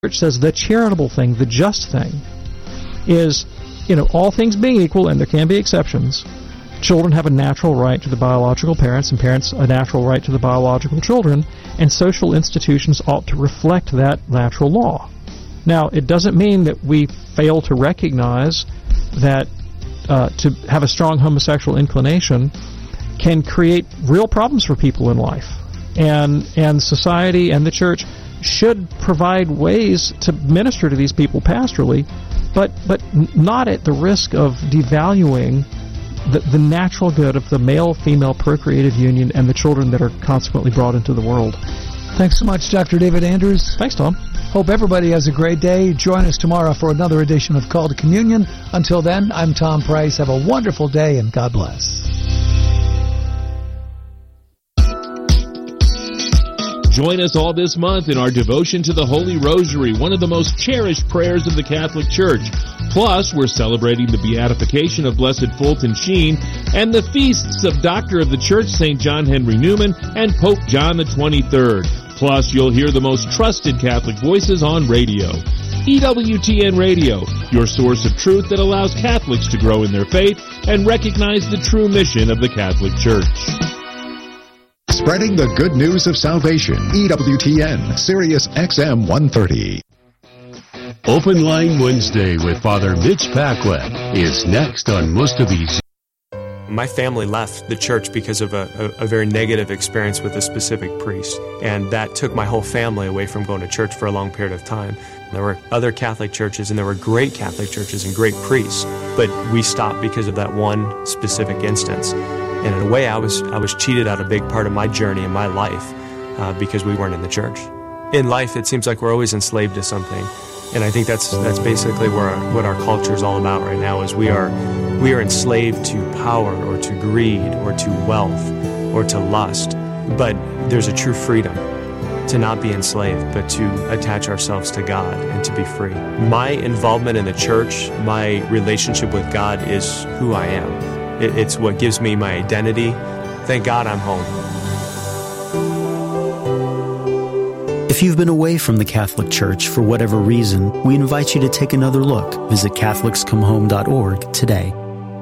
Church says the charitable thing, the just thing, is, all things being equal, and there can be exceptions, children have a natural right to the biological parents, and parents a natural right to the biological children, and social institutions ought to reflect that natural law. Now, it doesn't mean that we fail to recognize that to have a strong homosexual inclination can create real problems for people in life, and society and the church should provide ways to minister to these people pastorally, but not at the risk of devaluing the natural good of the male-female procreative union and the children that are consequently brought into the world. Thanks so much, Dr. David Anders. Thanks, Tom. Hope everybody has a great day. Join us tomorrow for another edition of Call to Communion. Until then, I'm Tom Price. Have a wonderful day, and God bless. Join us all this month in our devotion to the Holy Rosary, one of the most cherished prayers of the Catholic Church. Plus, we're celebrating the beatification of Blessed Fulton Sheen and the feasts of Doctor of the Church, St. John Henry Newman, and Pope John the 23rd. Plus, you'll hear the most trusted Catholic voices on radio. EWTN Radio, your source of truth that allows Catholics to grow in their faith and recognize the true mission of the Catholic Church. Spreading the good news of salvation. EWTN, Sirius XM 130. Open Line Wednesday with Father Mitch Paquette is next on Mustavi's. My family left the church because of a very negative experience with a specific priest, and that took my whole family away from going to church for a long period of time. There were other Catholic churches, and there were great Catholic churches and great priests, but we stopped because of that one specific instance. And in a way, I was cheated out a big part of my journey in my life because we weren't in the church. In life, it seems like we're always enslaved to something, and I think that's basically what our culture is all about right now. Is we are enslaved to power or to greed or to wealth or to lust. But there's a true freedom to not be enslaved, but to attach ourselves to God and to be free. My involvement in the church, my relationship with God, is who I am. It's what gives me my identity. Thank God I'm home. If you've been away from the Catholic Church for whatever reason, we invite you to take another look. Visit CatholicsComeHome.org today.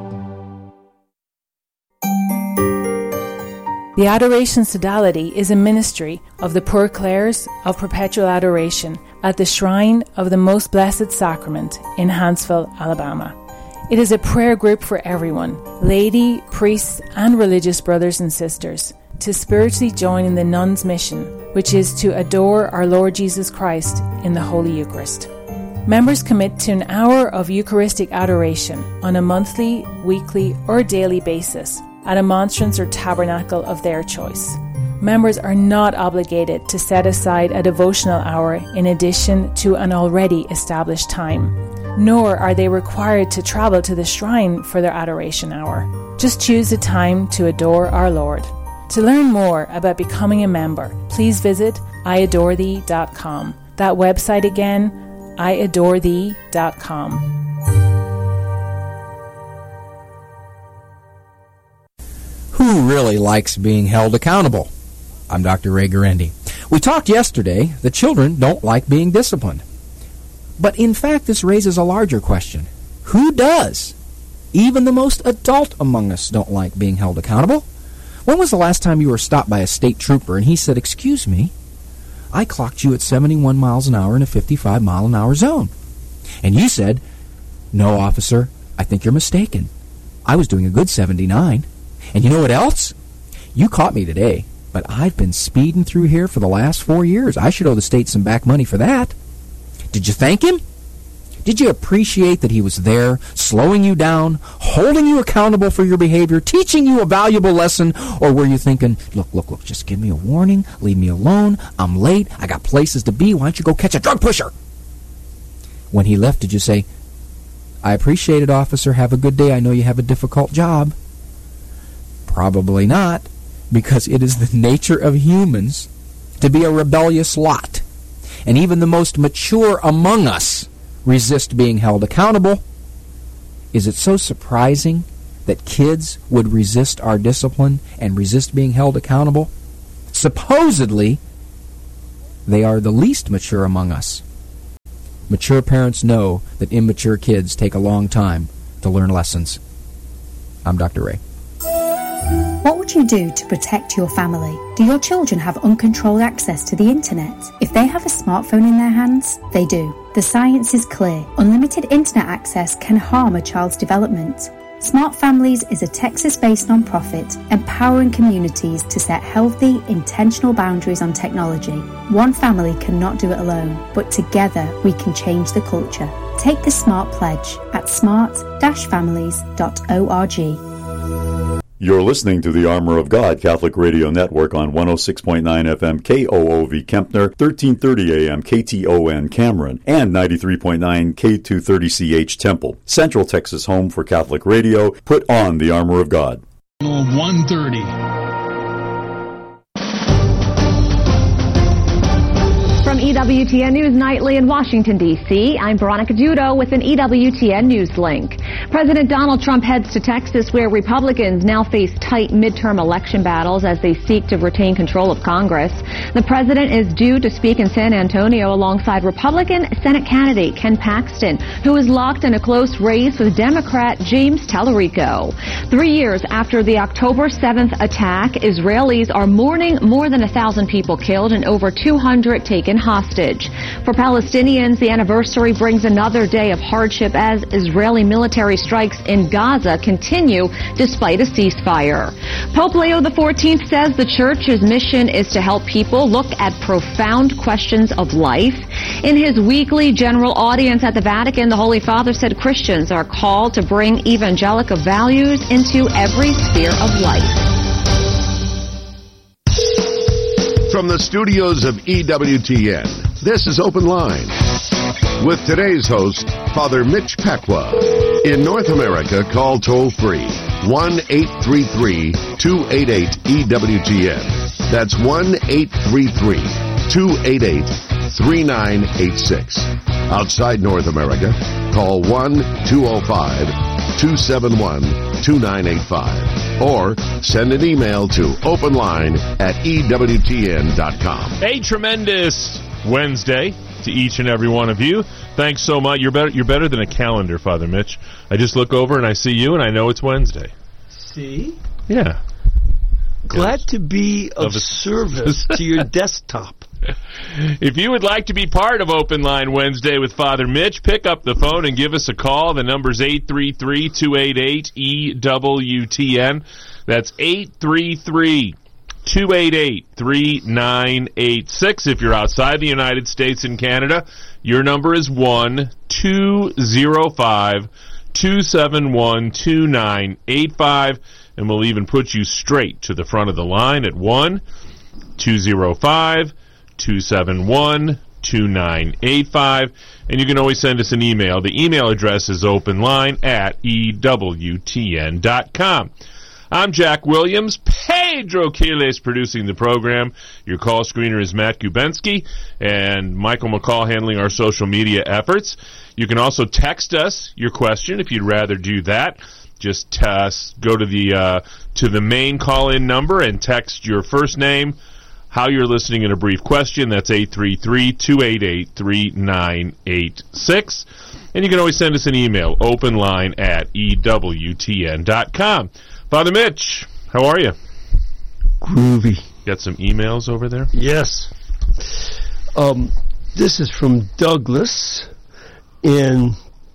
The Adoration Sodality is a ministry of the Poor Clares of Perpetual Adoration at the Shrine of the Most Blessed Sacrament in Huntsville, Alabama. It is a prayer group for everyone, laity, priests, and religious brothers and sisters, to spiritually join in the nuns' mission, which is to adore our Lord Jesus Christ in the Holy Eucharist. Members commit to an hour of Eucharistic adoration on a monthly, weekly, or daily basis at a monstrance or tabernacle of their choice. Members are not obligated to set aside a devotional hour in addition to an already established time, nor are they required to travel to the shrine for their adoration hour. Just choose a time to adore our Lord. To learn more about becoming a member, please visit iadorethee.com. That website again, iadorethee.com. Who really likes being held accountable? I'm Dr. Ray Guarendi. We talked yesterday that children don't like being disciplined. But in fact, this raises a larger question. Who does? Even the most adult among us don't like being held accountable. When was the last time you were stopped by a state trooper and he said, "Excuse me, I clocked you at 71 miles an hour in a 55-mile-an-hour zone"? And you said, "No, officer, I think you're mistaken. I was doing a good 79. And you know what else? You caught me today, but I've been speeding through here for the last 4 years. I should owe the state some back money for that." Did you thank him? Did you appreciate that he was there, slowing you down, holding you accountable for your behavior, teaching you a valuable lesson? Or were you thinking, look, just give me a warning, leave me alone, I'm late, I got places to be, why don't you go catch a drug pusher? When he left, did you say, "I appreciate it, officer, have a good day, I know you have a difficult job"? Probably not, because it is the nature of humans to be a rebellious lot. And even the most mature among us resist being held accountable. Is it so surprising that kids would resist our discipline and resist being held accountable? Supposedly, they are the least mature among us. Mature parents know that immature kids take a long time to learn lessons. I'm Dr. Ray. What would you do to protect your family? Do your children have uncontrolled access to the internet? If they have a smartphone in their hands, they do. The science is clear. Unlimited internet access can harm a child's development. Smart Families is a Texas-based nonprofit empowering communities to set healthy, intentional boundaries on technology. One family cannot do it alone, but together we can change the culture. Take the SMART pledge at smart-families.org. You're listening to the Armor of God Catholic Radio Network on 106.9 FM KOOV Kempner, 1330 AM KTON Cameron, and 93.9 K230CH Temple. Central Texas home for Catholic radio. Put on the Armor of God. 130. From EWTN News Nightly in Washington, D.C., I'm Veronica Dudo with an EWTN News link. President Donald Trump heads to Texas, where Republicans now face tight midterm election battles as they seek to retain control of Congress. The president is due to speak in San Antonio alongside Republican Senate candidate Ken Paxton, who is locked in a close race with Democrat James Tallarico. 3 years after the October 7th attack, Israelis are mourning more than 1,000 people killed and over 200 taken hostage. For Palestinians, the anniversary brings another day of hardship as Israeli military strikes in Gaza continue despite a ceasefire. Pope Leo XIV says the Church's mission is to help people look at profound questions of life. In his weekly general audience at the Vatican, the Holy Father said Christians are called to bring evangelical values into every sphere of life. From the studios of EWTN, this is Open Line. With today's host, Father Mitch Pacwa. In North America, call toll-free 1-833-288-EWTN. That's 1-833-288-3986. Outside North America, call 1-205-271-2985. Or send an email to openline@ewtn.com. A tremendous Wednesday to each and every one of you. Thanks so much. You're better than a calendar, Father Mitch. I just look over and I see you and I know it's Wednesday. See? Yeah. Glad to be of service to your desktop. If you would like to be part of Open Line Wednesday with Father Mitch, pick up the phone and give us a call. The number's 833-288-EWTN. That's 833-288-3986. If you're outside the United States and Canada, your number is 1-205-271-2985, and we'll even put you straight to the front of the line at 1-205-271-2985, and you can always send us an email. The email address is openline@ewtn.com. I'm Jack Williams. Pedro Quiles producing the program. Your call screener is Matt Gubensky, and Michael McCall handling our social media efforts. You can also text us your question if you'd rather do that. Just go to the main call-in number and text your first name, how you're listening, in a brief question. That's 833-288-3986. And you can always send us an email, openline@ewtn.com. Father Mitch, how are you? Groovy. Got some emails over there? Yes. This is from Douglas, and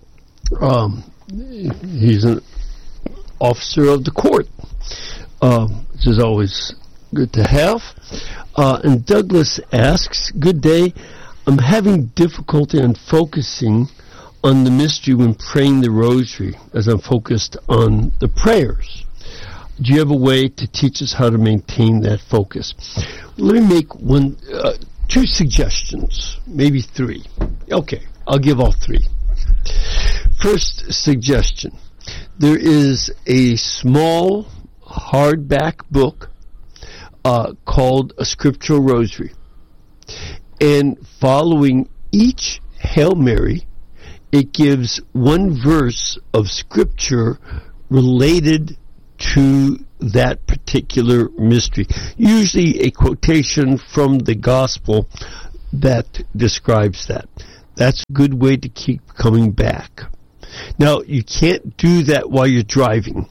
he's an officer of the court, which is always good to have. And Douglas asks, good day, I'm having difficulty in focusing on the mystery when praying the rosary, as I'm focused on the prayers. Do you have a way to teach us how to maintain that focus? Let me make two suggestions, maybe three. Okay, I'll give all three. First suggestion, there is a small hardback book called A Scriptural Rosary. And following each Hail Mary, it gives one verse of Scripture related to that particular mystery. Usually a quotation from the Gospel that describes that. That's a good way to keep coming back. Now, you can't do that while you're driving.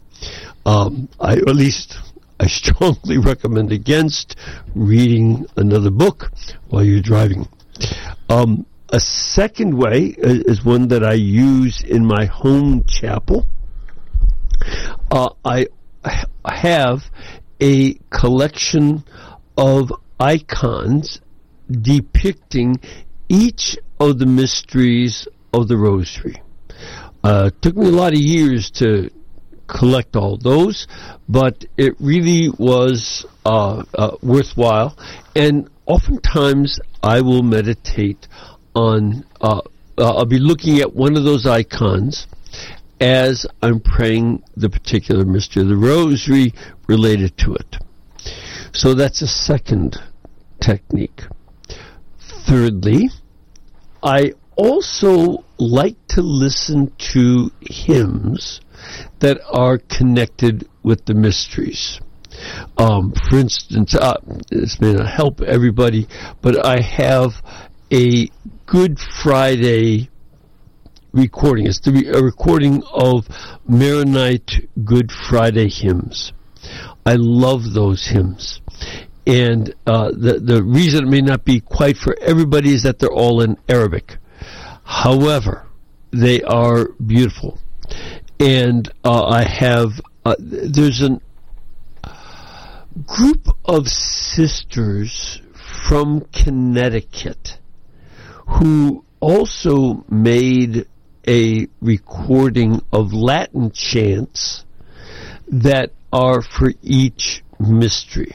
I strongly recommend against reading another book while you're driving. A second way is one that I use in my home chapel. I have a collection of icons depicting each of the mysteries of the Rosary. It took me a lot of years to collect all those, but it really was worthwhile. And oftentimes I will meditate on, I'll be looking at one of those icons as I'm praying the particular mystery of the Rosary related to it. So that's a second technique. Thirdly, I also like to listen to hymns that are connected with the mysteries. For instance, this may not help everybody, but I have a Good Friday recording. It's a recording of Maronite Good Friday hymns. I love those hymns. And the reason it may not be quite for everybody is that they're all in Arabic. However, they are beautiful. And I have, there's a group of sisters from Connecticut who also made a recording of Latin chants that are for each mystery.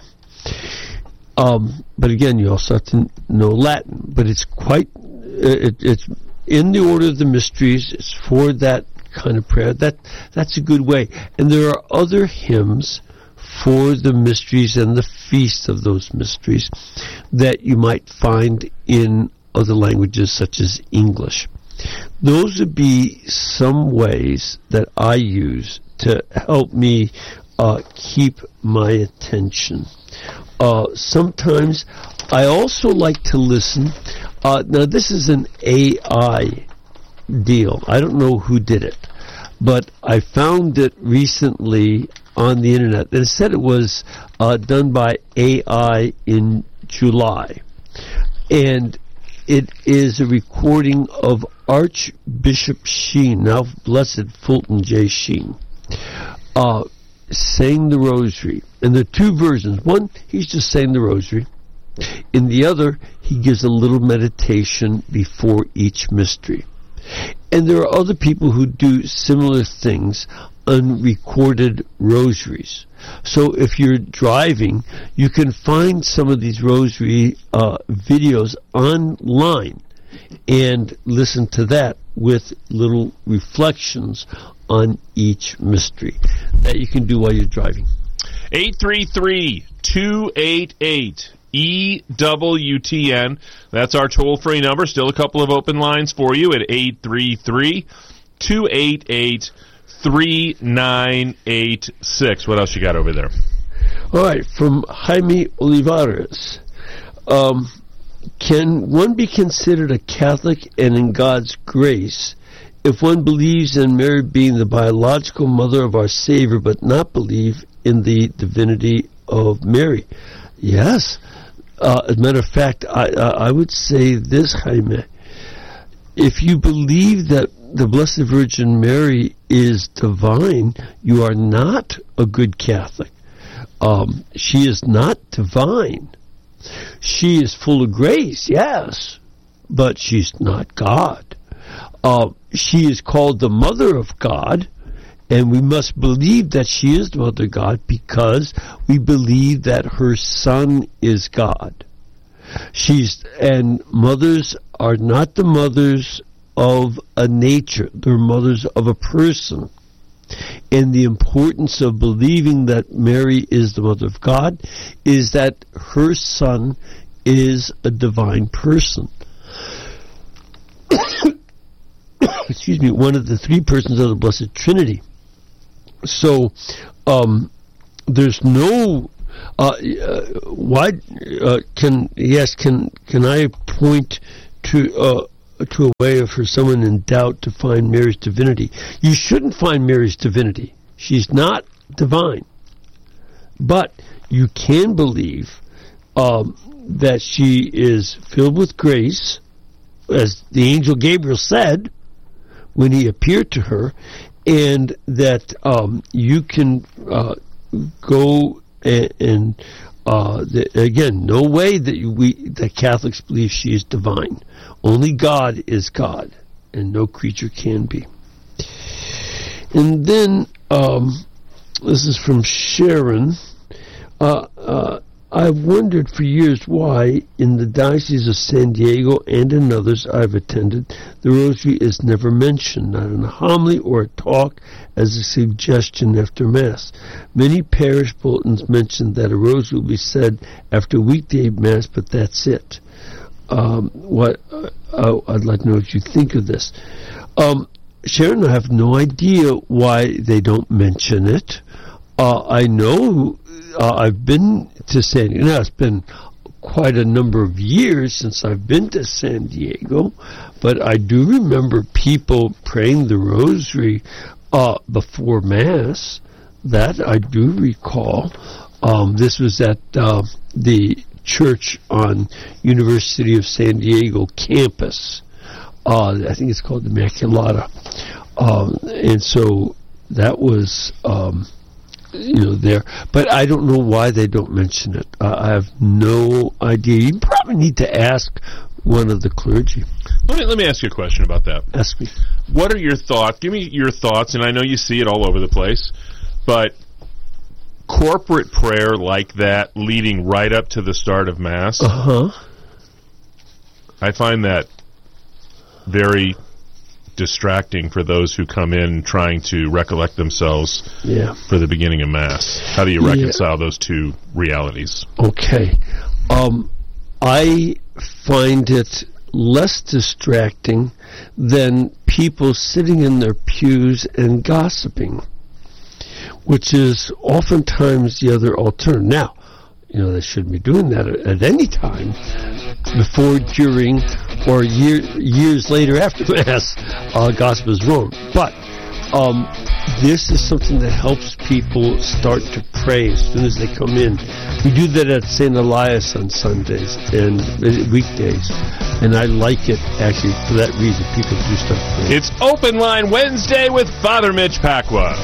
But again, you also have to know Latin. But it's it's in the order of the mysteries. It's for that kind of prayer. That's a good way. And there are other hymns for the mysteries and the feast of those mysteries that you might find in other languages such as English. Those would be some ways that I use to help me keep my attention. Sometimes I also like to listen. Now this is an AI deal. I don't know who did it, but I found it recently on the internet. It said it was done by AI in July. And it is a recording of Archbishop Sheen, now Blessed Fulton J. Sheen, saying the Rosary. And there are two versions. One, he's just saying the Rosary. In the other, he gives a little meditation before each mystery. And there are other people who do similar things on recorded rosaries. So if you're driving, you can find some of these rosary videos online and listen to that with little reflections on each mystery that you can do while you're driving. 833-288-EWTN. That's our toll-free number. Still a couple of open lines for you at 833-288-3986. What else you got over there? All right, from Jaime Olivares. Can one be considered a Catholic and in God's grace if one believes in Mary being the biological mother of our Savior but not believe in the divinity of Mary? Yes. As a matter of fact, I would say this, Jaime. If you believe that the Blessed Virgin Mary is divine, you are not a good Catholic. She is not divine. She is full of grace, yes, but she's not God. She is called the Mother of God, and we must believe that she is the Mother of God because we believe that her Son is God. And mothers are not the mothers of a nature, they're mothers of a person. And the importance of believing that Mary is the Mother of God is that her Son is a divine person. Excuse me, one of the three persons of the Blessed Trinity. So, there's no can I point to to a way for someone in doubt to find Mary's divinity. You shouldn't find Mary's divinity. She's not divine. But you can believe that she is filled with grace, as the angel Gabriel said when he appeared to her, and that you can go and again, no way that Catholics believe she is divine. Only God is God, and no creature can be. And then this is from Sharon. I've wondered for years why, in the Diocese of San Diego and in others I've attended, the Rosary is never mentioned, not in a homily or a talk, as a suggestion after Mass. Many parish bulletins mention that a Rosary will be said after weekday Mass, but that's it. I'd like to know what you think of this. Sharon, I have no idea why they don't mention it. I know I've been to San Diego. Now, it's been quite a number of years since I've been to San Diego, but I do remember people praying the Rosary before Mass. That I do recall. This was at the church on University of San Diego campus. I think it's called the Immaculata. And so that was... there. But I don't know why they don't mention it. I have no idea. You probably need to ask one of the clergy. Let me ask you a question about that. Ask me. What are your thoughts? Give me your thoughts, and I know you see it all over the place, but corporate prayer like that leading right up to the start of Mass, I find that very distracting for those who come in trying to recollect themselves for the beginning of Mass. How do you reconcile those two realities? Okay. I find it less distracting than people sitting in their pews and gossiping, which is oftentimes the other alternative. Now, they shouldn't be doing that at any time, before, during, or years later after Mass. Gospel is wrong. But this is something that helps people start to pray as soon as they come in. We do that at St. Elias on Sundays and weekdays, and I like it, actually, for that reason. People do start praying. It's Open Line Wednesday with Father Mitch Pacwa.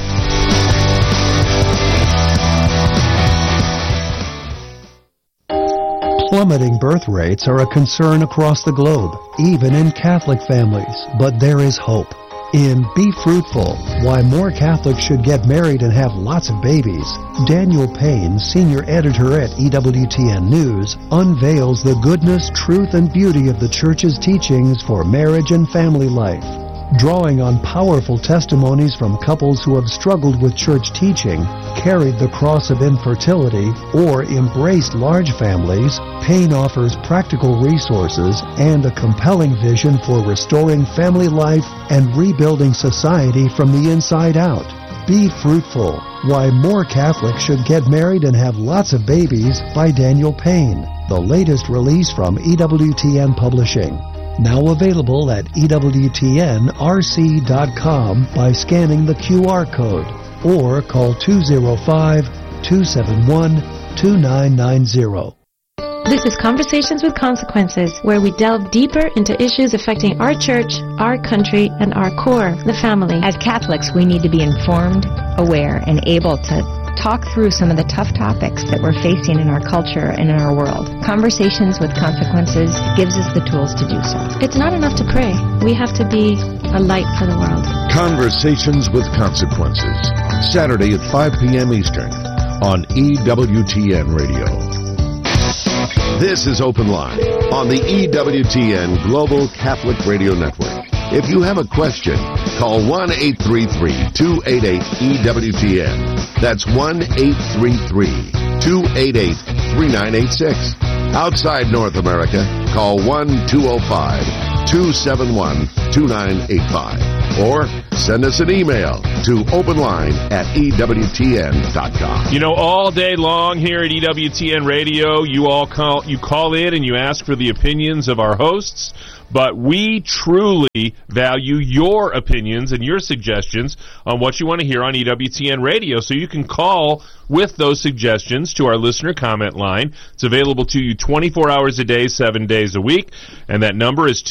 Plummeting birth rates are a concern across the globe, even in Catholic families, but there is hope. In Be Fruitful, Why More Catholics Should Get Married and Have Lots of Babies, Daniel Payne, senior editor at EWTN News, unveils the goodness, truth, and beauty of the Church's teachings for marriage and family life. Drawing on powerful testimonies from couples who have struggled with church teaching, carried the cross of infertility, or embraced large families, Payne offers practical resources and a compelling vision for restoring family life and rebuilding society from the inside out. Be Fruitful, Why More Catholics Should Get Married and Have Lots of Babies by Daniel Payne, the latest release from EWTN Publishing. Now available at EWTNRC.com by scanning the QR code or call 205-271-2990. This is Conversations with Consequences, where we delve deeper into issues affecting our church, our country, and our core, the family. As Catholics, we need to be informed, aware, and able to talk through some of the tough topics that we're facing in our culture and in our world. Conversations with Consequences gives us the tools to do so. It's not enough to pray. We have to be a light for the world. Conversations with Consequences, Saturday at 5 p.m. Eastern on EWTN Radio. This is Open Line on the EWTN Global Catholic Radio Network. If you have a question, call 1-833-288-EWTN. That's 1-833-288-3986. Outside North America, call 1-205-271-2985. Or send us an email to openline@EWTN.com. All day long here at EWTN Radio, you call in and you ask for the opinions of our hosts. But we truly value your opinions and your suggestions on what you want to hear on EWTN Radio. So you can call with those suggestions to our listener comment line. It's available to you 24 hours a day, 7 days a week. And that number is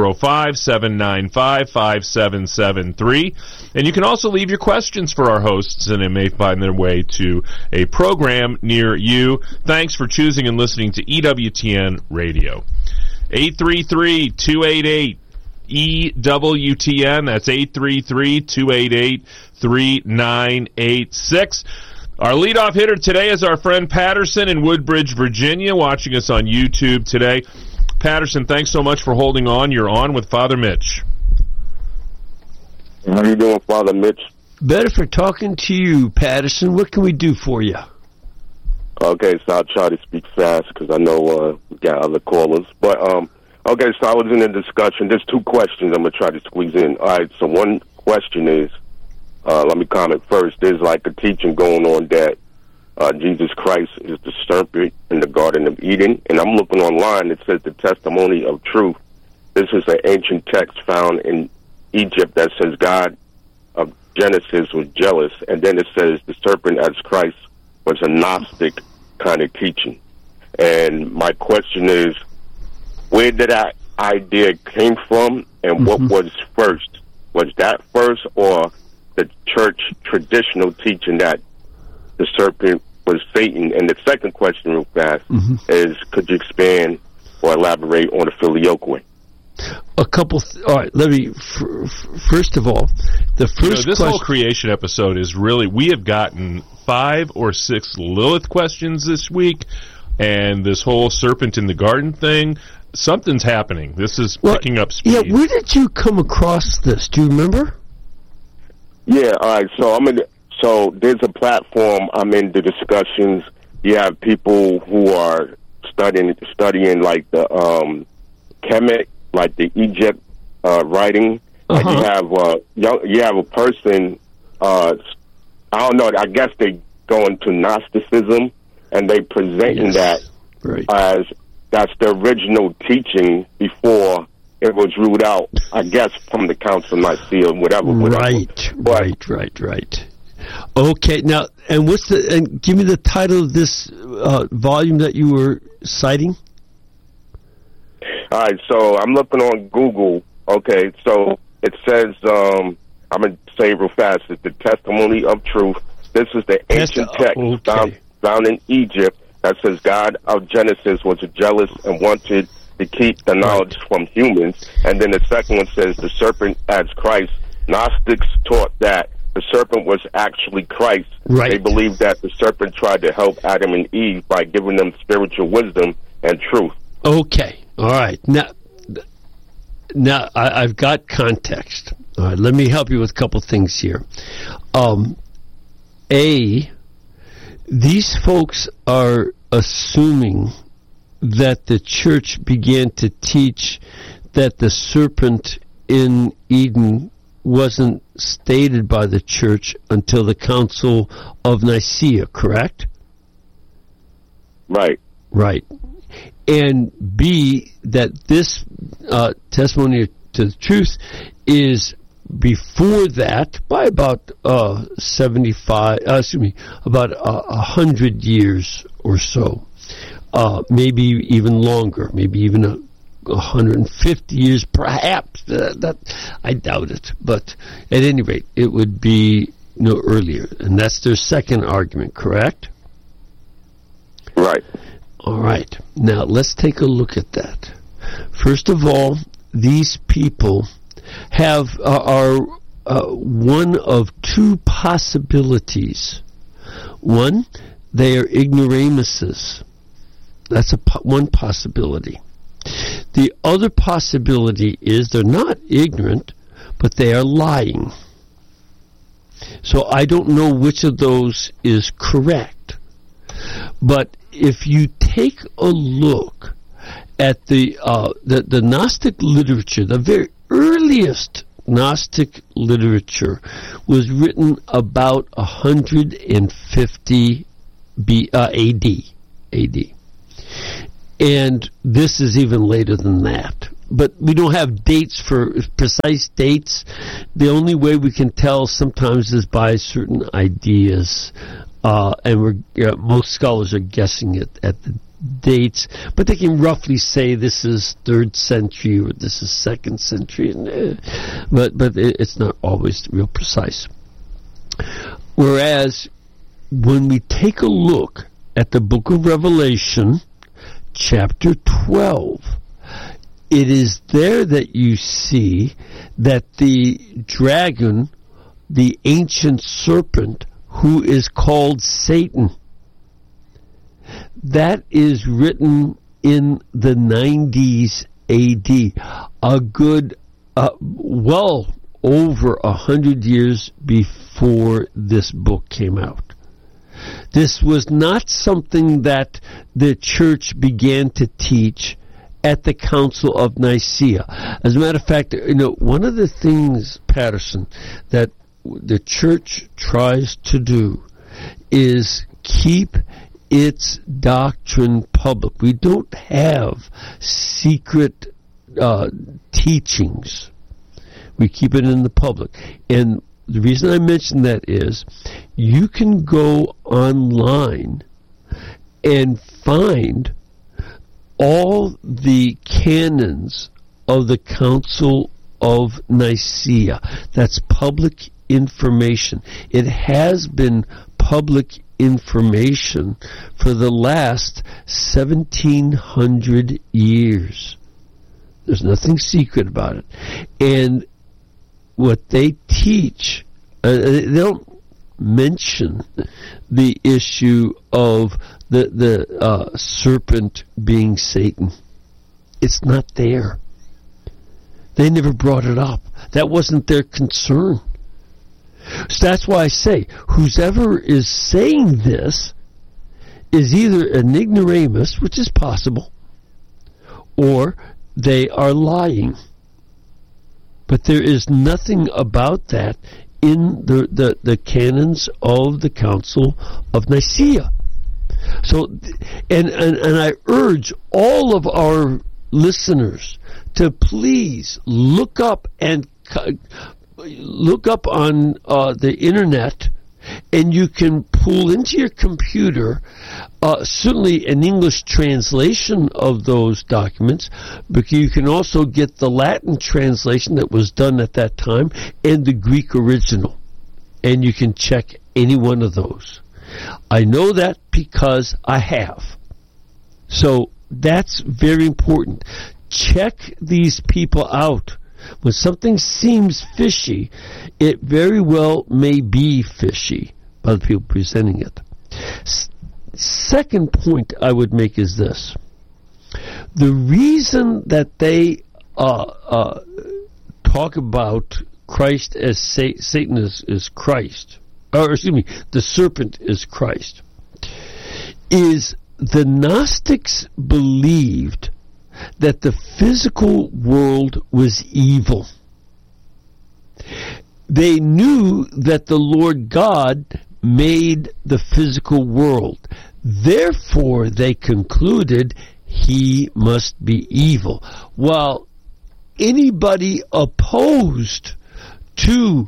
205-795-5773. And you can also leave your questions for our hosts, and they may find their way to a program near you. Thanks for choosing and listening to EWTN Radio. 833-288-EWTN. That's 833-288-3986. Our leadoff hitter today is our friend Patterson in Woodbridge, Virginia, watching us on YouTube today. Patterson, thanks so much for holding on. You're on with Father Mitch. How you doing, Father Mitch? Better for talking to you, Patterson. What can we do for you? Okay, so I'll try to speak fast because I know we got other callers. But, okay, so I was in a discussion. There's two questions I'm going to try to squeeze in. All right, so one question is, let me comment first. There's like a teaching going on that Jesus Christ is the serpent in the Garden of Eden. And I'm looking online. It says the testimony of truth. This is an ancient text found in Egypt that says God of Genesis was jealous. And then it says the serpent as Christ was a Gnostic kind of teaching. And my question is, where did that idea came from, and what was first? Was that first, or the church traditional teaching that the serpent was Satan? And the second question, real fast, is could you expand or elaborate on the filioque? All right, let me, first of all, the first this whole creation episode is really, we have gotten 5 or 6 Lilith questions this week, and this whole serpent in the garden thing, something's happening. This is picking up speed. Yeah, where did you come across this? Do you remember? Yeah, all right, so there's a platform, I'm in the discussions. You have people who are studying like the Kemet, like the Egypt writing. Like you have a person, I don't know, I guess they go into Gnosticism, and they presenting that as that's the original teaching before it was ruled out, I guess, from the Council of Nicaea, whatever. Right. Okay, now, and give me the title of this volume that you were citing? All right, so I'm looking on Google. Okay, so it says, I'm going to say it real fast, it's the testimony of truth. This is the ancient text found in Egypt that says God of Genesis was jealous and wanted to keep the knowledge from humans. And then the second one says the serpent as Christ. Gnostics taught that the serpent was actually Christ. They believed that the serpent tried to help Adam and Eve by giving them spiritual wisdom and truth. Okay. All right. Now I've got context. All right. Let me help you with a couple things here. These folks are assuming that the church began to teach that the serpent in Eden wasn't stated by the church until the Council of Nicaea, correct? Right. And B, that this testimony to the truth is before that by about 100 years or so, maybe even longer, maybe even 150 years, perhaps. That I doubt it, but at any rate, it would be earlier, and that's their second argument, correct? Right. All right. Now let's take a look at that. First of all, these people are one of two possibilities. One, they are ignoramuses. That's one possibility. The other possibility is they're not ignorant, but they are lying. So I don't know which of those is correct. But if you take a look at the Gnostic literature, the very earliest Gnostic literature was written about 150 AD. And this is even later than that. but we don't have dates for precise dates. The only way we can tell sometimes is by certain ideas, and most scholars are guessing it at the dates, but they can roughly say this is 3rd century or this is 2nd century, but it's not always real precise. Whereas when we take a look at the book of Revelation, chapter 12, it is there that you see that the dragon, the ancient serpent, who is called Satan, that is written in the 90s AD, a good, well over 100 years before this book came out. This was not something that the church began to teach at the Council of Nicaea. As a matter of fact, one of the things, Patterson, that the church tries to do is keep its doctrine public. We don't have secret teachings. We keep it in the public. And the reason I mention that is you can go online and find all the canons of the Council of Nicaea. That's public information. It has been public information for the last 1700 years. There's nothing secret about it. And what they teach, they don't mention the issue of the serpent being Satan. It's not there. They never brought it up. That wasn't their concern. So that's why I say, whoever is saying this is either an ignoramus, which is possible, or they are lying. But there is nothing about that in the canons of the Council of Nicaea. So, and I urge all of our listeners to please look up on the internet, and you can pull into your computer certainly an English translation of those documents, but you can also get the Latin translation that was done at that time and the Greek original, and you can check any one of those. I know that because I have. So that's very important. Check these people out. When something seems fishy, it very well may be fishy by the people presenting it. Second point I would make is this. The reason that they talk about Christ as Satan is Christ, or excuse me, the serpent is Christ, is the Gnostics believed that the physical world was evil. They knew that the Lord God made the physical world. Therefore, they concluded he must be evil. While anybody opposed to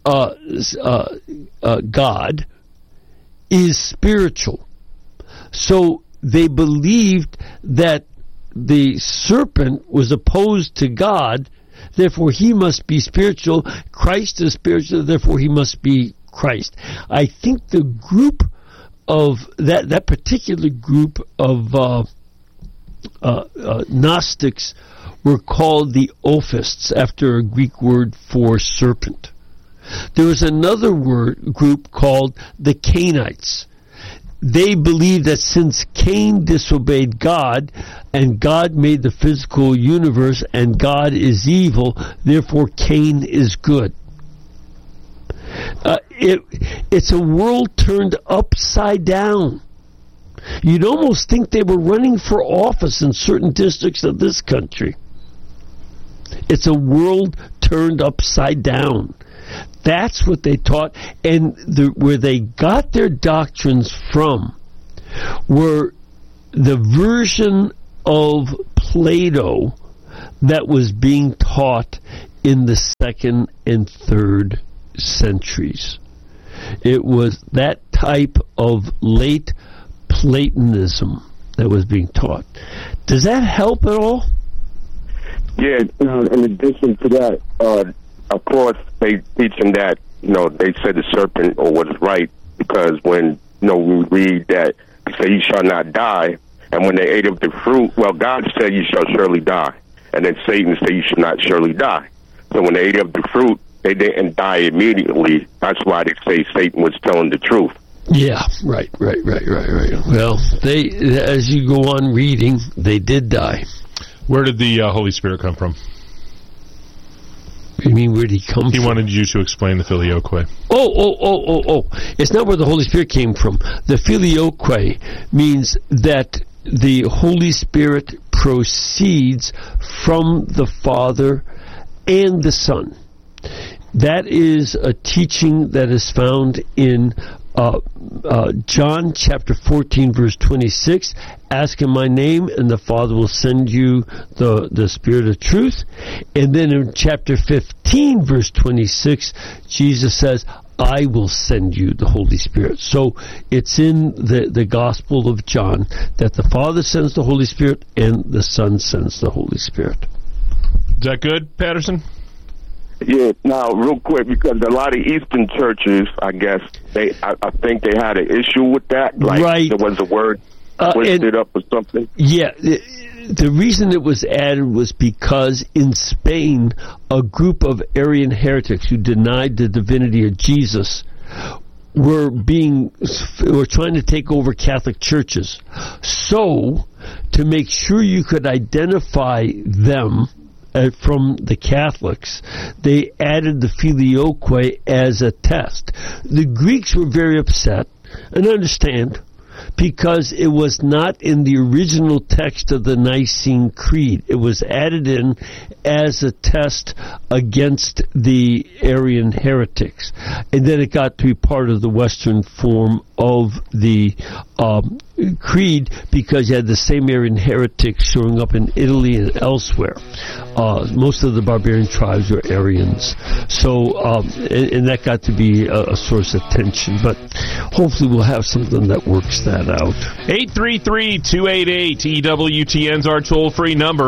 God is spiritual. So they believed that the serpent was opposed to God, therefore he must be spiritual. Christ is spiritual, therefore he must be Christ. I think the group of that particular group of Gnostics were called the Ophists, after a Greek word for serpent. There was another group called the Cainites. They believed that since Cain disobeyed God, and God made the physical universe, and God is evil, therefore Cain is good. It's a world turned upside down. You'd almost think they were running for office in certain districts of this country. It's a world turned upside down. That's what they taught, and where they got their doctrines from were the version of Plato that was being taught in the 2nd and 3rd centuries. It was that type of late Platonism that was being taught. Does that help at all? Yeah, in addition to that, of course, they teaching that, they said the serpent was right, because when, we read that, he said, you shall not die, and when they ate of the fruit, well, God said, you shall surely die, and then Satan said, you should not surely die. So when they ate of the fruit, they didn't die immediately. That's why they say Satan was telling the truth. Yeah, right. Well, as you go on reading, they did die. Where did the Holy Spirit come from? You mean, where did he come from? He wanted you to explain the filioque. Oh. It's not where the Holy Spirit came from. The filioque means that the Holy Spirit proceeds from the Father and the Son. That is a teaching that is found in John chapter 14, verse 26. Ask in my name, and the Father will send you the Spirit of truth. And then in chapter 15, verse 26, Jesus says, I will send you the Holy Spirit. So it's in the Gospel of John that the Father sends the Holy Spirit and the Son sends the Holy Spirit. Is that good, Patterson? Yeah, now, real quick, because a lot of Eastern churches, I guess, I think they had an issue with that. Like, right. There was a word twisted up or something. Yeah, the reason it was added was because in Spain, a group of Arian heretics who denied the divinity of Jesus were trying to take over Catholic churches. So, to make sure you could identify them from the Catholics, they added the filioque as a test. The Greeks were very upset, and understand, because it was not in the original text of the Nicene Creed. It was added in as a test against the Arian heretics. And then it got to be part of the Western form of the Creed, because you had the same Arian heretics showing up in Italy and elsewhere. Most of the barbarian tribes were Arians. So, and that got to be a source of tension. But hopefully we'll have something that works that out. 833-288-EWTN's our toll-free number,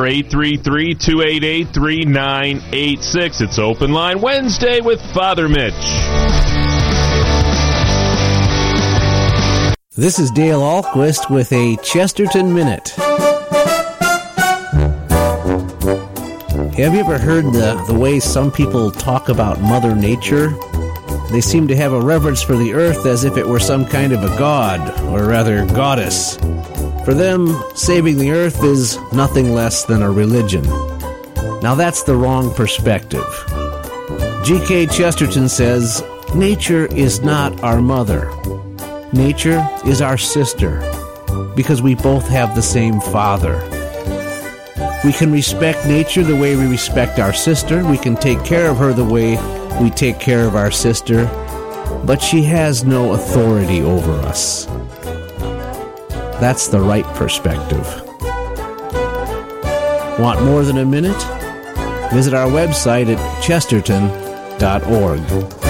833-288-3986. It's Open Line Wednesday with Father Mitch. This is Dale Ahlquist with a Chesterton Minute. Have you ever heard the way some people talk about Mother Nature? They seem to have a reverence for the earth as if it were some kind of a god, or rather goddess. For them, saving the earth is nothing less than a religion. Now that's the wrong perspective. G.K. Chesterton says, nature is not our mother. Nature is our sister, because we both have the same father. We can respect nature the way we respect our sister. We can take care of her the way we take care of our sister. But she has no authority over us. That's the right perspective. Want more than a minute? Visit our website at chesterton.org.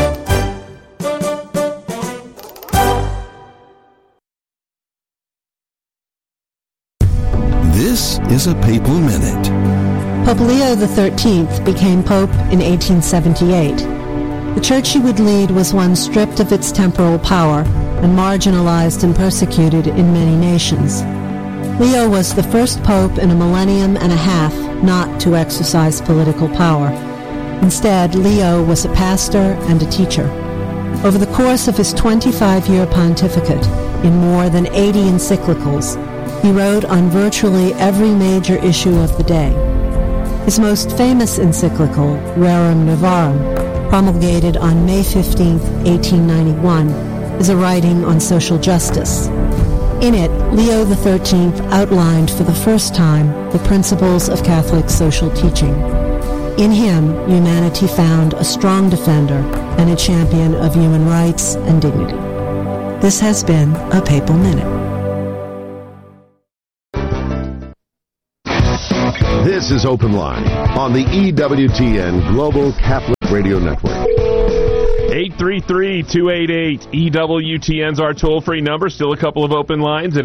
This is a Papal Minute. Pope Leo XIII became Pope in 1878. The church he would lead was one stripped of its temporal power and marginalized and persecuted in many nations. Leo was the first pope in a millennium and a half not to exercise political power. Instead, Leo was a pastor and a teacher. Over the course of his 25-year pontificate, in more than 80 encyclicals, he wrote on virtually every major issue of the day. His most famous encyclical, Rerum Novarum, promulgated on May 15, 1891, is a writing on social justice. In it, Leo XIII outlined for the first time the principles of Catholic social teaching. In him, humanity found a strong defender and a champion of human rights and dignity. This has been a Papal Minute. This This is Open Line on the EWTN Global Catholic Radio Network. 833-288-EWTN's our toll-free number. Still a couple of open lines at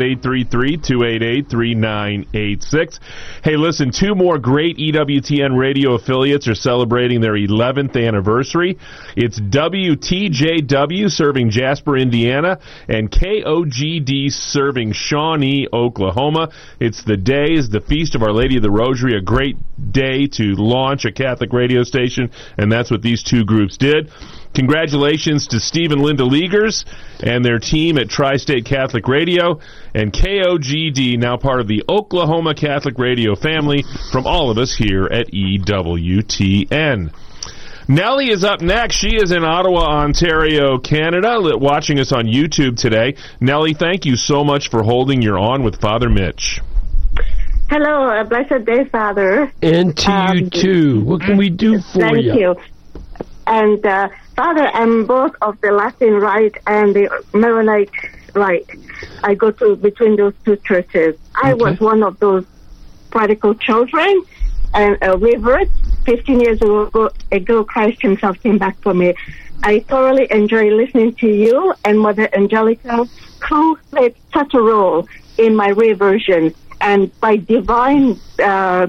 833-288-3986. Hey, listen, two more great EWTN radio affiliates are celebrating their 11th anniversary. It's WTJW serving Jasper, Indiana, and KOGD serving Shawnee, Oklahoma. It's the Feast of Our Lady of the Rosary, a great day to launch a Catholic radio station, and that's what these two groups did. Congratulations to Steve and Linda Leagers and their team at Tri-State Catholic Radio, and KOGD, now part of the Oklahoma Catholic Radio family, from all of us here at EWTN. Nellie is up next. She is in Ottawa, Ontario, Canada, watching us on YouTube today. Nellie, thank you so much for holding your On with Father Mitch. Hello, blessed day, Father. And to you, too. What can we do for you? Thank you. And, Father, I'm both of the Latin Rite and the Maronite Rite. I go between those two churches. I was one of those prodigal children and a revert. 15 years ago, Christ himself came back for me. I thoroughly enjoy listening to you and Mother Angelica, who played such a role in my reversion. And by divine, I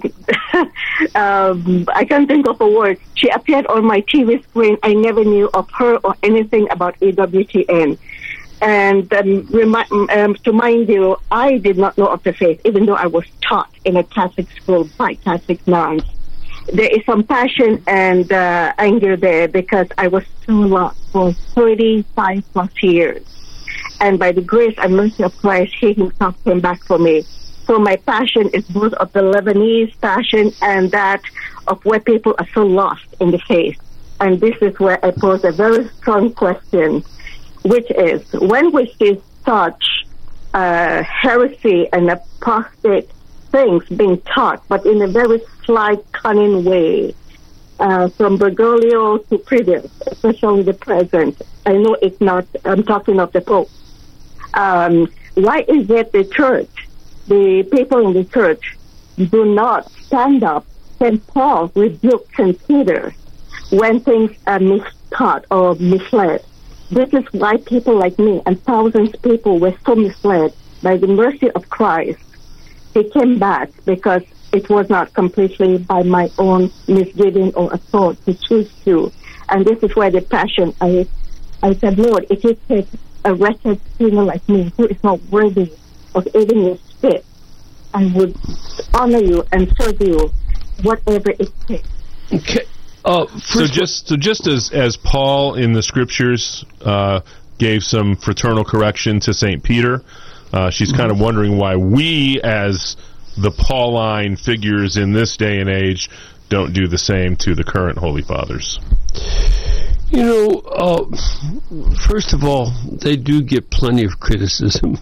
can't think of a word, she appeared on my TV screen. I never knew of her or anything about EWTN. And to mind you, I did not know of the faith, even though I was taught in a Catholic school by Catholic nuns. There is some passion and anger there because I was too lost for 35 plus years. And by the grace and mercy of Christ, he himself came back for me. So my passion is both of the Lebanese passion and that of where people are so lost in the faith. And this is where I pose a very strong question, which is, when we see such heresy and apostate things being taught, but in a very slight, cunning way, from Bergoglio to previous, especially the present, I know it's not, I'm talking of the Pope. Why is it the church, the people in the church, do not stand up? St. Paul rebuked St. Peter when things are mistaught or misled. This is why people like me and thousands of people were so misled. By the mercy of Christ, he came back because it was not completely by my own misgiving or assault to choose to. And this is where the passion, I said, Lord, if you take a wretched sinner like me who is not worthy of even your spit, I would honor you and serve you, whatever it takes. Okay. So just as Paul in the Scriptures gave some fraternal correction to St. Peter, she's kind of wondering why we, as the Pauline figures in this day and age, don't do the same to the current Holy Fathers. You know, first of all, they do get plenty of criticism.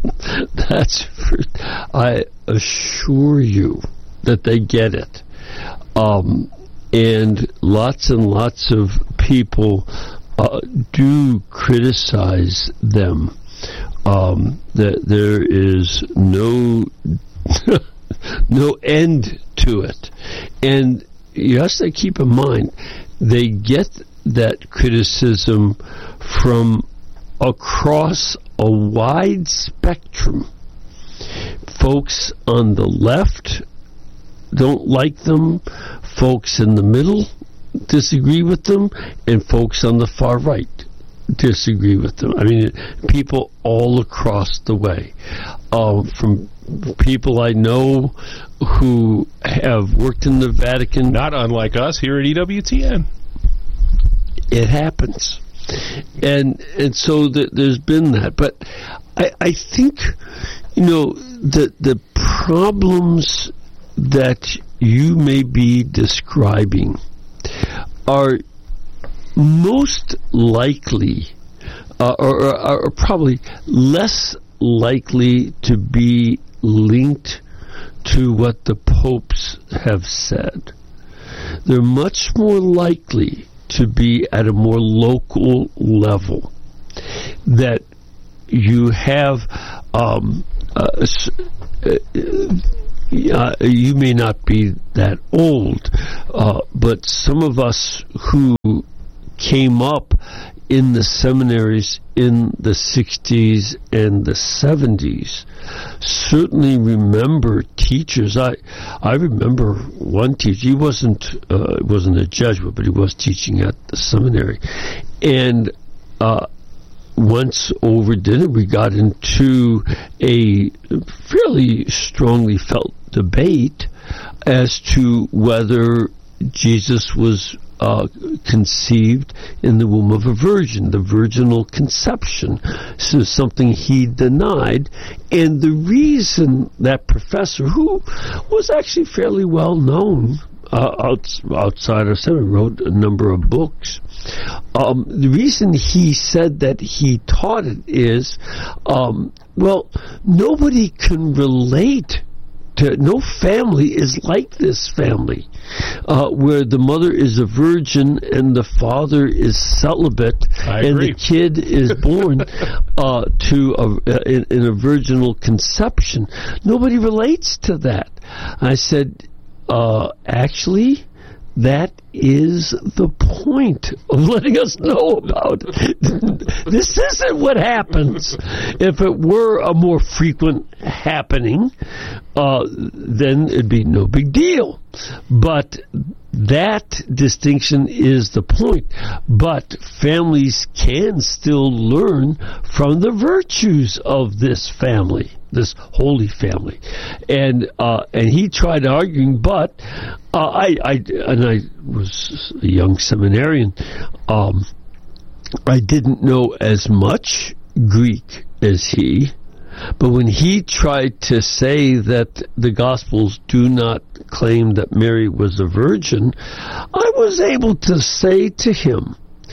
I assure you that they get it. And lots of people do criticize them. That there is no end to it. And you have to keep in mind, they get that criticism from across a wide spectrum. Folks on the left don't like them, folks in the middle disagree with them, and folks on the far right disagree with them. I mean, people all across the way. From people I know who have worked in the Vatican. Not unlike us here at EWTN. It happens. And so there's been that. But I think, you know, the problems that you may be describing are most likely, or are probably less likely to be linked to what the popes have said. They're much more likely to be at a more local level, that you have you may not be that old, but some of us who came up in the seminaries in the 60s and the 70s certainly remember teachers. I remember one teacher. He wasn't a Jesuit, but he was teaching at the seminary. And once over dinner, we got into a fairly strongly felt debate as to whether Jesus was conceived in the womb of a virgin, the virginal conception. So something he denied. And the reason that professor, who was actually fairly well known outside of seminary, wrote a number of books, the reason he said that he taught it is, well, nobody can relate. No family is like this family, where the mother is a virgin and the father is celibate, and the kid is born in a virginal conception. Nobody relates to that. I said, actually, that is the point of letting us know about it. This isn't what happens. If it were a more frequent happening, then it'd be no big deal. But that distinction is the point. But families can still learn from the virtues of this family, this holy family. And he tried arguing, but I was a young seminarian. I didn't know as much Greek as he, but when he tried to say that the Gospels do not claim that Mary was a virgin, I was able to say to him,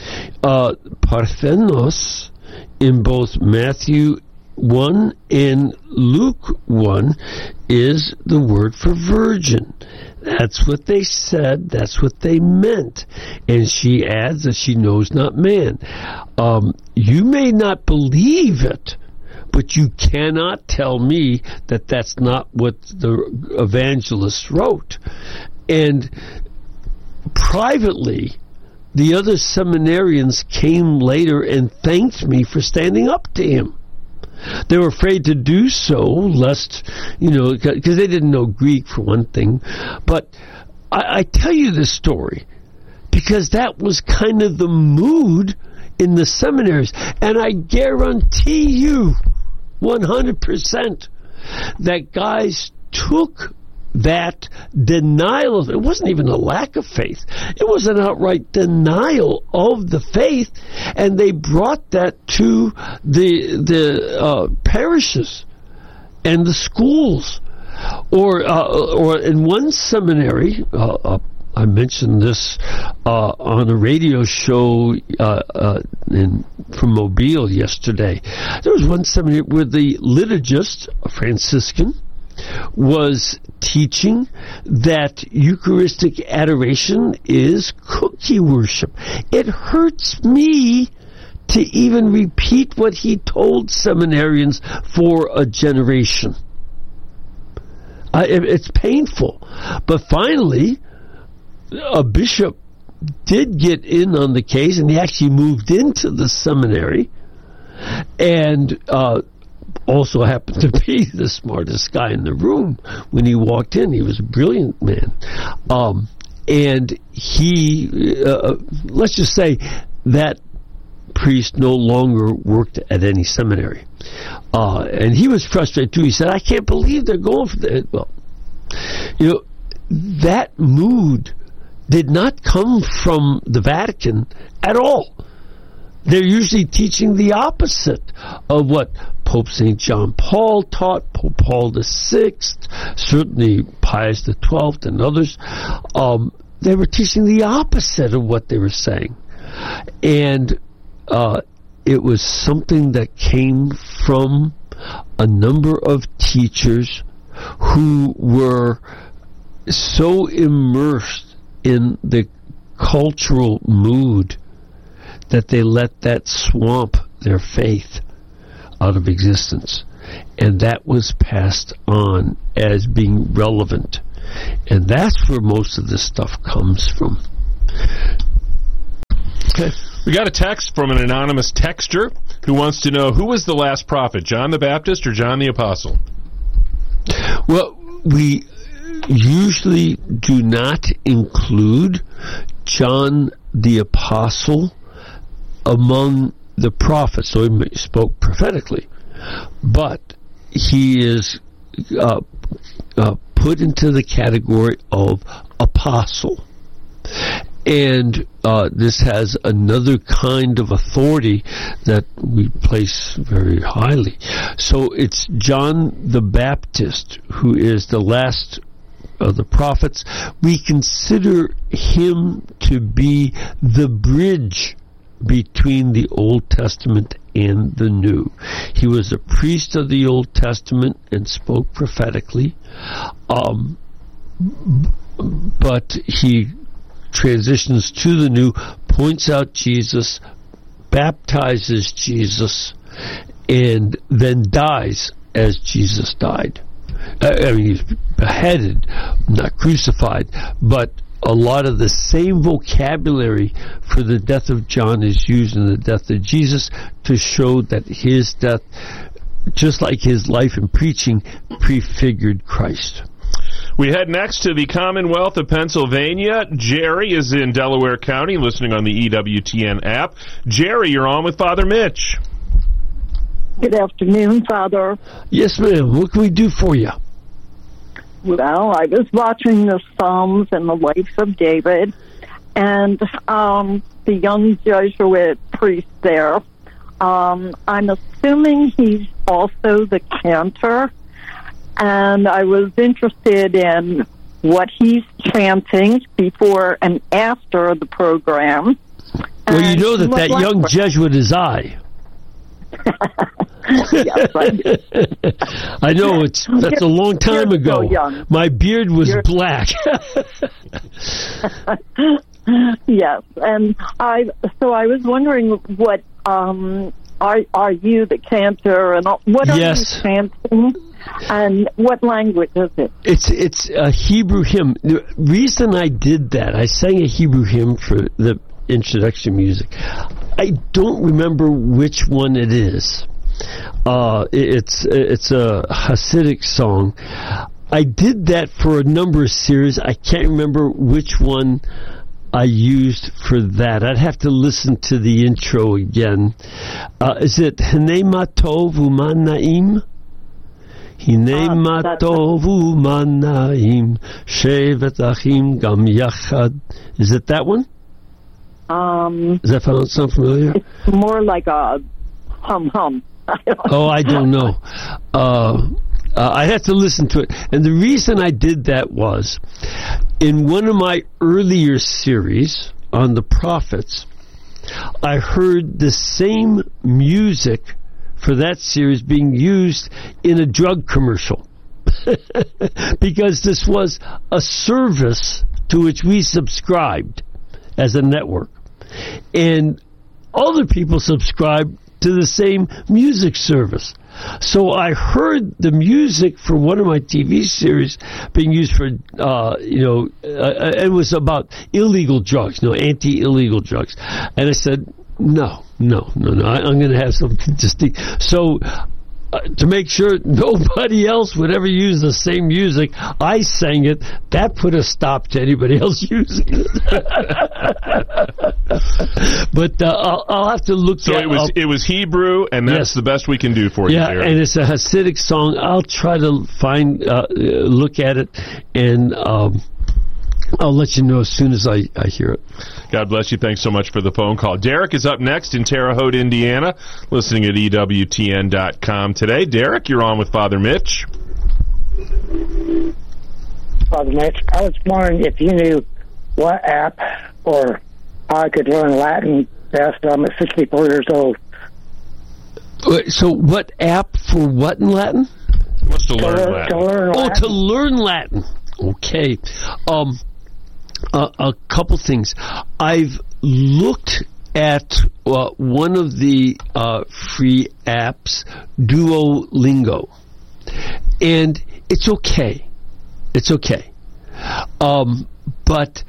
Parthenos in both Matthew 1 and Luke 1 is the word for virgin. That's what they said. That's what they meant. And she adds that she knows not man. You may not believe it, but you cannot tell me that that's not what the evangelist wrote. And privately, the other seminarians came later and thanked me for standing up to him. They were afraid to do so, lest, because they didn't know Greek, for one thing. But I tell you this story because that was kind of the mood in the seminaries. And I guarantee you 100% that guys took that denial of it. It wasn't even a lack of faith. It was an outright denial of the faith, and they brought that to the parishes and the schools. Or in one seminary, I mentioned this on a radio show from Mobile yesterday. There was one seminary where the liturgist, a Franciscan, was teaching that Eucharistic adoration is cookie worship. It hurts me to even repeat what he told seminarians for a generation. It's painful. But finally, a bishop did get in on the case, and he actually moved into the seminary, and also happened to be the smartest guy in the room when he walked in. He was a brilliant man. And he, let's just say, that priest no longer worked at any seminary. And he was frustrated too. He said, I can't believe they're going for that. Well, that mood did not come from the Vatican at all. They're usually teaching the opposite of what Pope St. John Paul taught, Pope Paul VI, certainly Pius XII and others. They were teaching the opposite of what they were saying. And it was something that came from a number of teachers who were so immersed in the cultural mood that they let that swamp their faith out of existence. and that was passed on as being relevant. And that's where most of this stuff comes from. Okay. We got a text from an anonymous texter who wants to know, who was the last prophet, John the Baptist or John the Apostle? Well, we usually do not include John the Apostle among the prophets, so he spoke prophetically, but he is put into the category of apostle. And this has another kind of authority that we place very highly. So it's John the Baptist, who is the last of the prophets. We consider him to be the bridge between the Old Testament and the New. He was a priest of the Old Testament and spoke prophetically, but he transitions to the New, points out Jesus, baptizes Jesus, and then dies as Jesus died. I mean, he's beheaded, not crucified, but a lot of the same vocabulary for the death of John is used in the death of Jesus to show that his death, just like his life and preaching, prefigured Christ. We head next to the Commonwealth of Pennsylvania. Jerry is in Delaware County, listening on the EWTN app. Jerry, you're on with Father Mitch. Good afternoon, Father. Yes, ma'am. What can we do for you? Well, I was watching the Psalms and the life of David, and the young Jesuit priest there, I'm assuming he's also the cantor, and I was interested in what he's chanting before and after the program. Well, you know that young Jesuit is I. Yes, I know that's a long time ago. So my beard was black. Yes, and I was wondering what are you the cantor, and what are you chanting, and what language is it? It's a Hebrew hymn. The reason I did that, I sang a Hebrew hymn for the introduction music. I don't remember which one it is. It's a Hasidic song. I did that for a number of series. I can't remember which one I used for that. I'd have to listen to the intro again. Is it Hinei ma tov u'ma na'im? Hinei ma tov u'ma na'im shevet achim gam yachad. Is it that one? Does that sound familiar? It's more like a hum. I don't know. I had to listen to it. And the reason I did that was, in one of my earlier series on the prophets, I heard the same music for that series being used in a drug commercial. Because this was a service to which we subscribed as a network. And other people subscribed to the same music service. So I heard the music for one of my TV series being used for, it was about illegal drugs, anti-illegal drugs. And I said, no, I'm going to have something distinct. So to make sure nobody else would ever use the same music, I sang it. That put a stop to anybody else using it. But I'll have to look. So it was Hebrew, and that's the best we can do for you. Yeah, and it's a Hasidic song. I'll try to look at it, and I'll let you know as soon as I hear it. God bless you. Thanks so much for the phone call. Derek is up next in Terre Haute, Indiana, listening at EWTN.com today. Derek, you're on with Father Mitch. Father Mitch, I was wondering if you knew what app or how I could learn Latin best. I'm at 64 years old. So what app for what in Latin? What's to learn Latin? To learn Latin. To learn Latin. Okay. A couple things. I've looked at one of the free apps, Duolingo. And it's okay. It's okay. But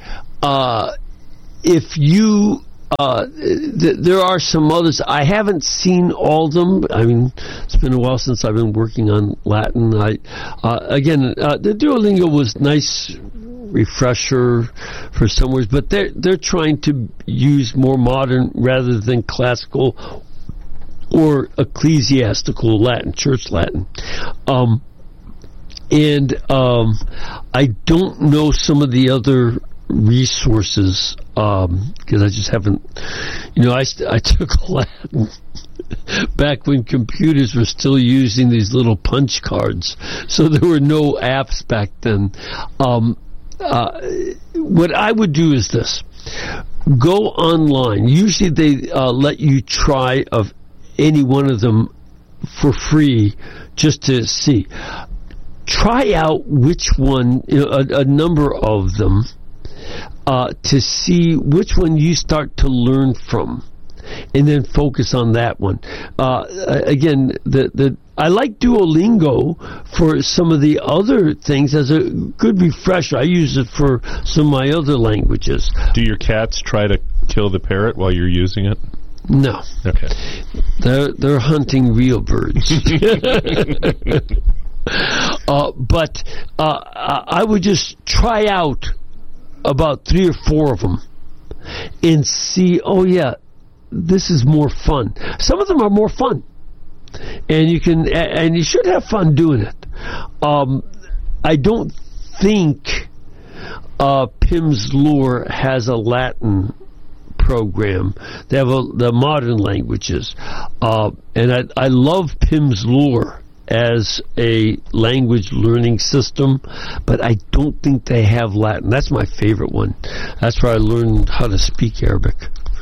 if you... there are some others. I haven't seen all of them. I mean, it's been a while since I've been working on Latin. The Duolingo was nice refresher for some words, but they're trying to use more modern rather than classical or ecclesiastical Latin, church Latin. I don't know some of the other resources because I just haven't. I took Latin back when computers were still using these little punch cards, so there were no apps back then. What I would do is this: go online. Usually they let you try of any one of them for free just to see. Try out which one, a number of them, to see which one you start to learn from, and then focus on that one. Again, I like Duolingo for some of the other things as a good refresher. I use it for some of my other languages. Do your cats try to kill the parrot while you're using it? No. Okay. They're hunting real birds. But I would just try out about 3 or 4 of them and see, this is more fun. Some of them are more fun, and you should have fun doing it. I don't think Pimsleur has a Latin program. They have the modern languages, and I love Pimsleur as a language learning system, but I don't think they have Latin. That's my favorite one. That's where I learned how to speak Arabic.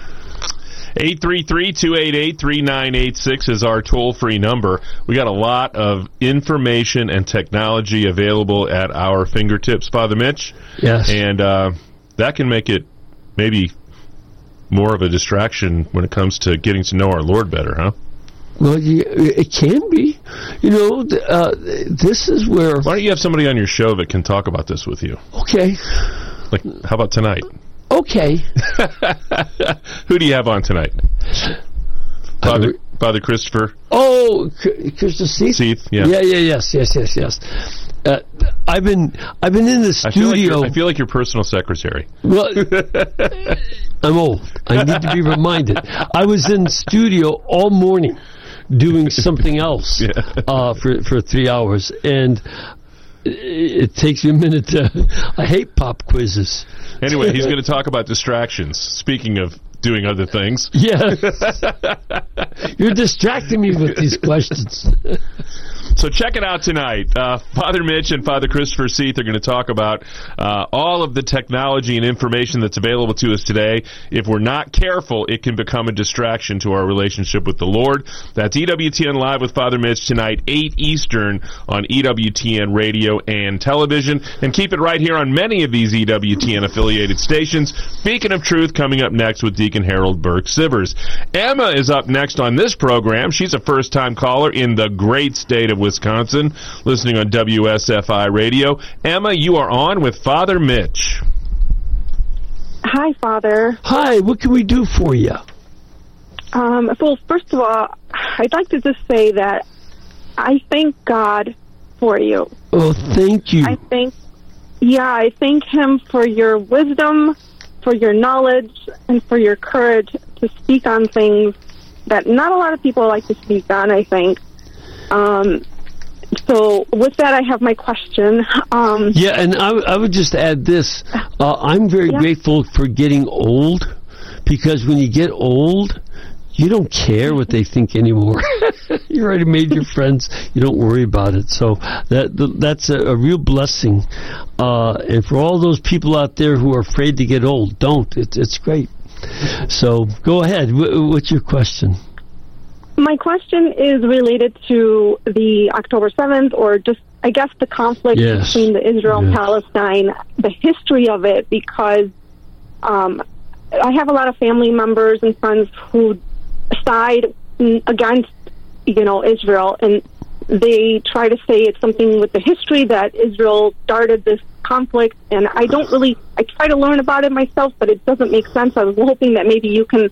833-288-3986 is our toll-free number. We got a lot of information and technology available at our fingertips, Father Mitch. Yes. And that can make it maybe more of a distraction when it comes to getting to know our Lord better, huh? Well, it can be. This is where... Why don't you have somebody on your show that can talk about this with you? Okay. Like, how about tonight? Okay. Who do you have on tonight? Father Christopher? Oh, Christopher Seath? Seath, yeah. Yes. I've been in the studio. I feel like your personal secretary. Well, I'm old. I need to be reminded. I was in the studio all morning doing something else for 3 hours, and it takes me a minute to... I hate pop quizzes. Anyway, he's going to talk about distractions. Speaking of doing other things. Yeah. You're distracting me with these questions. So check it out tonight. Father Mitch and Father Christopher Seath are going to talk about all of the technology and information that's available to us today. If we're not careful, it can become a distraction to our relationship with the Lord. That's EWTN Live with Father Mitch tonight, 8 Eastern on EWTN Radio and Television. And keep it right here on many of these EWTN-affiliated stations. Beacon of Truth coming up next with Deacon Harold Burke-Sivers. Emma is up next on this program. She's a first-time caller in the great state of Wisconsin, listening on WSFI Radio. Emma, you are on with Father Mitch. Hi, Father. Hi, what can we do for you? Well, first of all, I'd like to just say that I thank God for you. Oh, thank you. I thank Him for your wisdom, for your knowledge, and for your courage to speak on things that not a lot of people like to speak on, I think. So with that, I have my question. And I would just add this. I'm very grateful for getting old, because when you get old, you don't care what they think anymore. You already made your friends. You don't worry about it. So that's a real blessing. And for all those people out there who are afraid to get old, don't. It's great. So go ahead. What's your question? My question is related to the October 7th, or just, I guess, the conflict between the Israel and Palestine, the history of it, because I have a lot of family members and friends who side against, Israel, and they try to say it's something with the history that Israel started this conflict, and I try to learn about it myself, but it doesn't make sense. I was hoping that maybe you can